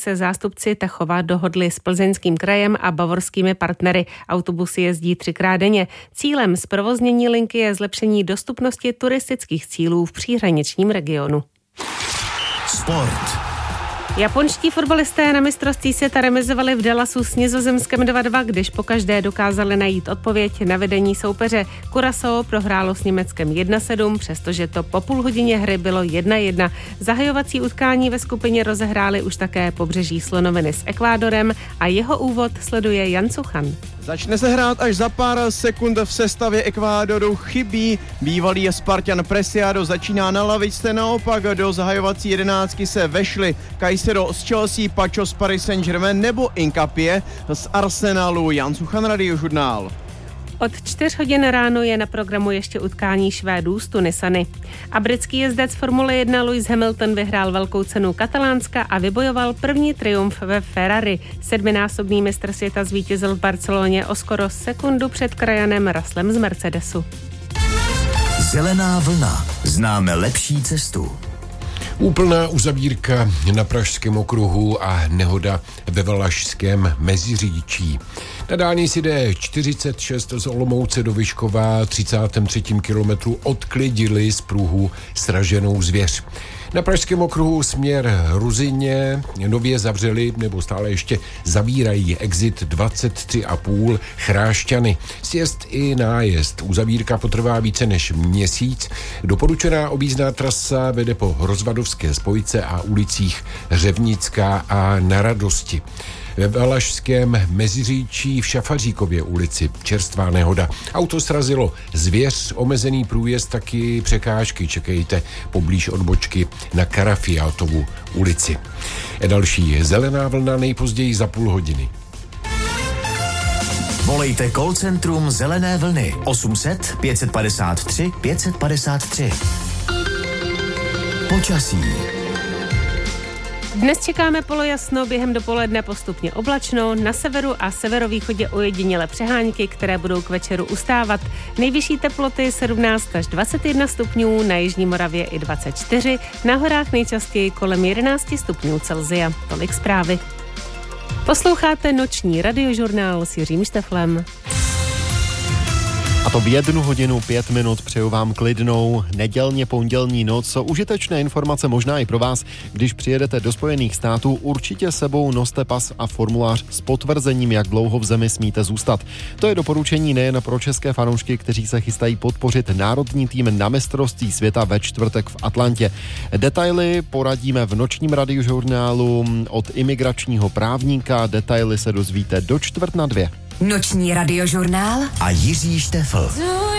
se zástupci Tachova dohodli s Plzeňským krajem a bavorskými partnery. Autobusy jezdí 3krát denně. Cílem zprovoznění linky je zlepšení dostupnosti turistických cílů v příhraničním regionu. Sport. Japonští fotbalisté na mistrovství světa remizovali v Dallasu s Nizozemskem 2-2, když pokaždé dokázali najít odpověď na vedení soupeře. Curaçao prohrálo s Německem 1-7, přestože to po půl hodině hry bylo 1-1. Zahajovací utkání ve skupině rozehráli už také Pobřeží slonoviny s Ekvádorem a jeho úvod sleduje Jan Suchan. Začne se hrát až za pár sekund. V sestavě Ekvádoru chybí bývalý Spartan Preciado, začíná na lavičce, naopak do zahajovací jedenáctky se vešli Caicedo z Chelsea, Pacho z Paris Saint-Germain nebo Incapie z Arsenalu. Jan Suchan, Radiožurnál. Od 4 hodin ráno je na programu ještě utkání Švédů s Tunisany. A britský jezdec Formule 1 Lewis Hamilton vyhrál velkou cenu Katalánska a vybojoval první triumf ve Ferrari. 7násobný mistr světa zvítězil v Barceloně o skoro sekundu před krajanem Russellem z Mercedesu. Zelená vlna. Známe lepší cestu. Úplná uzavírka na Pražském okruhu a nehoda ve Valašském Meziříčí. Na dálnici D46 z Olomouce do Vyškova 33. kilometru odklidili z pruhu sraženou zvěř. Na Pražském okruhu směr Ruzyně nově zavřeli nebo stále ještě zavírají exit 23,5 Chrášťany. Sjezd i nájezd. Uzavírka potrvá více než měsíc. Doporučená objízdná trasa vede po Rozvadovské spojce a ulicích Řevnická a Na Radosti. Ve Valašském Meziříčí v Šafaříkově ulici čerstvá nehoda. Auto srazilo zvěř, omezený průjezd, taky překážky. Čekejte poblíž odbočky na Karafiátovu ulici. Další zelená vlna nejpozději za půl hodiny. Volejte call centrum Zelené vlny 800 553 553. Počasí. Dnes čekáme polojasno, během dopoledne postupně oblačno, na severu a severovýchodě ojedinělé přehánky, které budou k večeru ustávat. Nejvyšší teploty 17 až 21 stupňů, na jižní Moravě i 24, na horách nejčastěji kolem 11 stupňů Celsia. Tolik zprávy. Posloucháte noční radiožurnál s Jiřím Šteflem. A to v 1 hodinu 5 minut. Přeju vám klidnou nedělně pondělní noc. Užitečné informace možná i pro vás. Když přijedete do Spojených států, určitě sebou noste pas a formulář s potvrzením, jak dlouho v zemi smíte zůstat. To je doporučení nejen pro české fanoušky, kteří se chystají podpořit národní tým na mistrovství světa ve čtvrtek v Atlantě. Detaily poradíme v nočním radiožurnálu od imigračního právníka. Detaily se dozvíte do 1:45. Noční radiožurnál a Jiří Štefl.